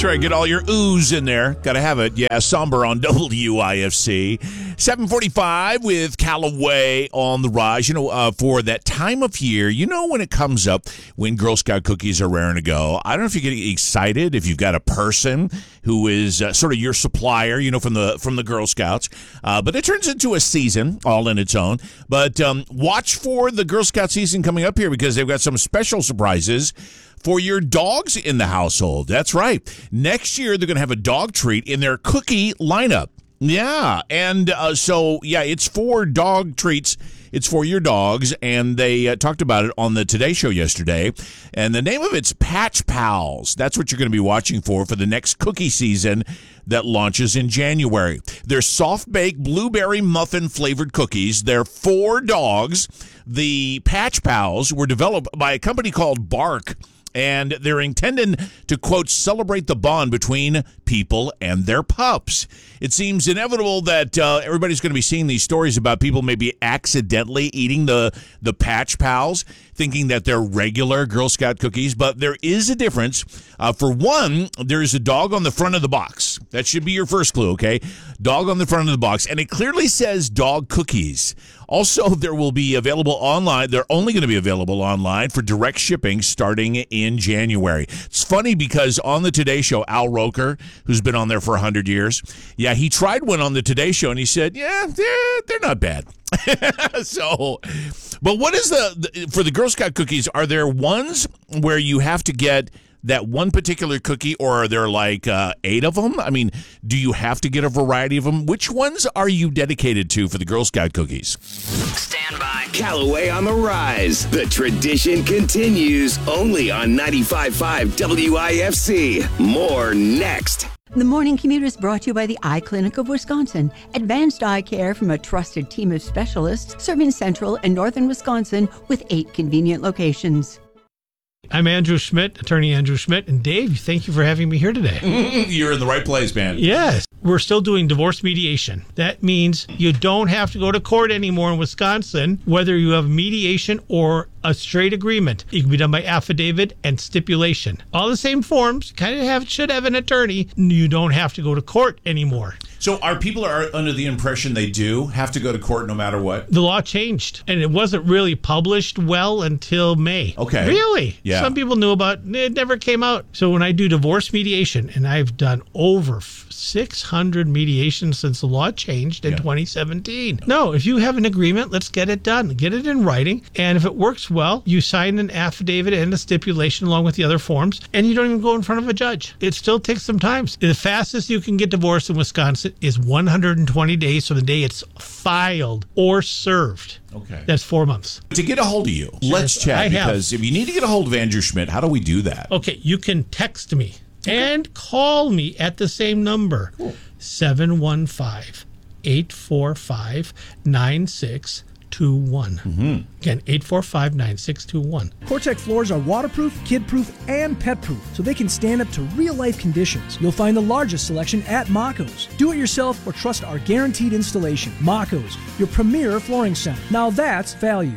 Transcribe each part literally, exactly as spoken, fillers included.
That's right. Get all your oohs in there. Got to have it. Yeah, Somber on W I F C. seven forty-five with Callaway on the rise. You know, uh, for that time of year, you know when it comes up, when Girl Scout cookies are raring to go. I don't know if you get excited if you've got a person who is uh, sort of your supplier, you know, from the from the Girl Scouts. Uh, but it turns into a season all in its own. But um, watch for the Girl Scout season coming up here because they've got some special surprises for your dogs in the household. That's right. Next year, they're going to have a dog treat in their cookie lineup. Yeah. And uh, so, yeah, it's for dog treats. It's for your dogs. And they uh, talked about it on the Today Show yesterday. And the name of it's Patch Pals. That's what you're going to be watching for for the next cookie season that launches in January. They're soft-baked blueberry muffin flavored cookies. They're for dogs. The Patch Pals were developed by a company called Bark. And they're intended to, quote, celebrate the bond between people and their pups. It seems inevitable that uh, everybody's going to be seeing these stories about people maybe accidentally eating the, the Patch Pals, thinking that they're regular Girl Scout cookies. But there is a difference. Uh, for one, there's a dog on the front of the box. That should be your first clue, okay? Dog on the front of the box. And it clearly says dog cookies. Also, there will be available online. They're only going to be available online for direct shipping starting in January. It's funny because on the Today Show, Al Roker, who's been on there for one hundred years, yeah, he tried one on the Today Show, and he said, yeah, they're, they're not bad. So, but what is the, the, for the Girl Scout cookies, are there ones where you have to get that one particular cookie, or are there like uh, eight of them? I mean, do you have to get a variety of them? Which ones are you dedicated to for the Girl Scout cookies? Stand by. Callaway on the rise. The tradition continues only on ninety-five point five W I F C. More next. The Morning Commute is brought to you by the Eye Clinic of Wisconsin. Advanced eye care from a trusted team of specialists serving central and northern Wisconsin with eight convenient locations. I'm Andrew Schmidt, attorney Andrew Schmidt. And Dave, thank you for having me here today. You're in the right place, man. Yes. We're still doing divorce mediation. That means you don't have to go to court anymore in Wisconsin, whether you have mediation or a straight agreement. It can be done by affidavit and stipulation. All the same forms, kind of have should have an attorney. You don't have to go to court anymore. So are people are under the impression they do have to go to court no matter what? The law changed, and it wasn't really published well until May. Okay. Really? Yeah. Some people knew about it. It never came out. So when I do divorce mediation, and I've done over six hundred mediations since the law changed in yeah. twenty seventeen. No, if you have an agreement, let's get it done. Get it in writing. And if it works well, you sign an affidavit and a stipulation along with the other forms, and you don't even go in front of a judge. It still takes some time. The fastest you can get divorced in Wisconsin is one hundred twenty days from the day it's filed or served. Okay. That's four months. To get a hold of you, let's chat, I because have. if you need to get a hold of Andrew Schmidt, how do we do that? Okay, you can text me okay. and call me at the same number, cool. seven one five, eight four five, nine six two one. Mm-hmm. Again, eight four five, nine six two one. COREtec floors are waterproof, kid-proof, and pet-proof, so they can stand up to real-life conditions. You'll find the largest selection at Maco's. Do it yourself or trust our guaranteed installation. Maco's, your premier flooring center. Now that's value.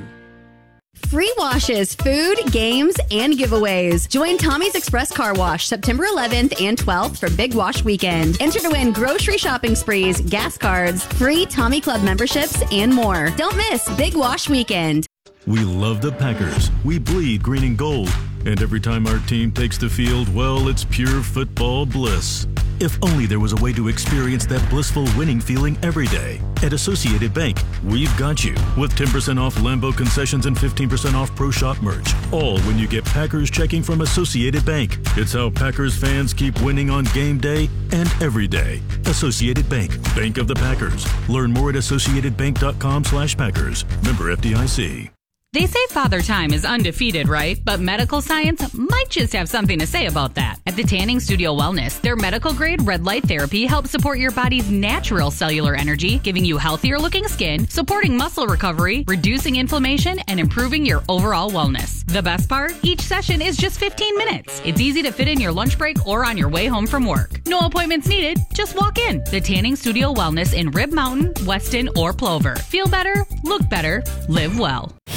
Free washes, food, games, and giveaways. Join Tommy's Express Car Wash September eleventh and twelfth for Big Wash Weekend. Enter to win grocery shopping sprees, gas cards, free Tommy Club memberships, and more. Don't miss Big Wash Weekend. We love the Packers. We bleed green and gold. And every time our team takes the field, well, it's pure football bliss. If only there was a way to experience that blissful winning feeling every day. At Associated Bank, we've got you with ten percent off Lambeau concessions and fifteen percent off Pro Shop merch. All when you get Packers checking from Associated Bank. It's how Packers fans keep winning on game day and every day. Associated Bank, Bank of the Packers. Learn more at associatedbank.com slash Packers. Member F D I C. They say Father Time is undefeated, right? But medical science might just have something to say about that. At the Tanning Studio Wellness, their medical-grade red light therapy helps support your body's natural cellular energy, giving you healthier-looking skin, supporting muscle recovery, reducing inflammation, and improving your overall wellness. The best part? Each session is just fifteen minutes. It's easy to fit in your lunch break or on your way home from work. No appointments needed. Just walk in. The Tanning Studio Wellness in Rib Mountain, Weston, or Plover. Feel better, look better, live well.